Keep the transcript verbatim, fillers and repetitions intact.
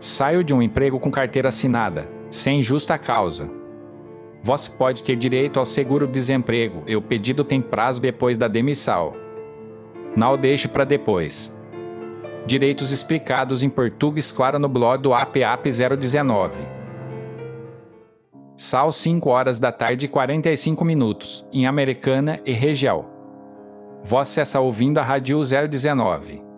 Saio de um emprego com carteira assinada, sem justa causa. Você pode ter direito ao seguro-desemprego e o pedido tem prazo depois da demissão. Não deixe para depois. Direitos explicados em português claro no blog do A P A P zero dezenove. São cinco horas da tarde e quarenta e cinco minutos, em Americana e região. Você está ouvindo a Rádio zero dezenove.